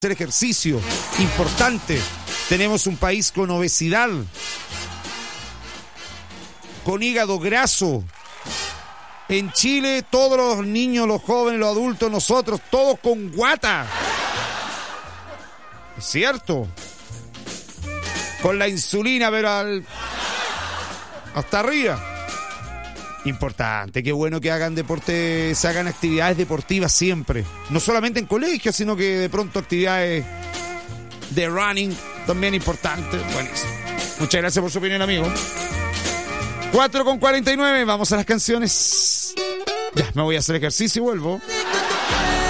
hacer ejercicio, importante. Tenemos un país con obesidad, con hígado graso. En Chile, todos los niños, los jóvenes, los adultos, nosotros, todos con guata. ¿Es cierto? Con la insulina, pero hasta arriba. Importante, qué bueno que hagan deporte, se hagan actividades deportivas siempre. No solamente en colegios, sino que de pronto actividades de running, también importante. Buenísimo. Muchas gracias por su opinión, amigo. 4:49, vamos a las canciones. Ya, me voy a hacer ejercicio y vuelvo.